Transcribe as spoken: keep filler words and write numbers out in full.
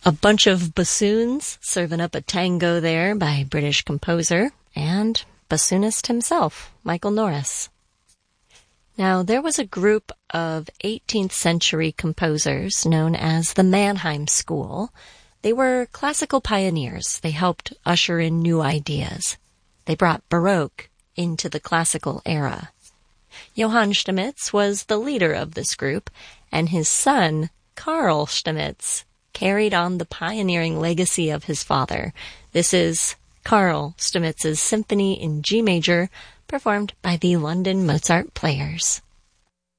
A bunch of bassoons serving up a tango there by British composer and bassoonist himself, Michael Norris. Now, there was a group of eighteenth century composers known as the Mannheim School. They were classical pioneers. They helped usher in new ideas. They brought Baroque into the classical era. Johann Stamitz was the leader of this group, and his son, Carl Stamitz, carried on the pioneering legacy of his father. This is Carl Stamitz's Symphony in G major, performed by the London Mozart Players.